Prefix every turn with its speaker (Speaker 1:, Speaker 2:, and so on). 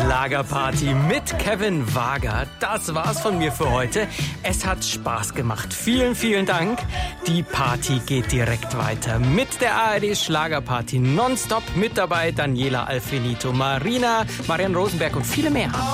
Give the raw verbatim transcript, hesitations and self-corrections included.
Speaker 1: Schlagerparty mit Kevin Wager. Das war's von mir für heute. Es hat Spaß gemacht. Vielen, vielen Dank. Die Party geht direkt weiter mit der A R D Schlagerparty nonstop. Mit dabei Daniela Alfinito, Marina, Marian Rosenberg und viele mehr.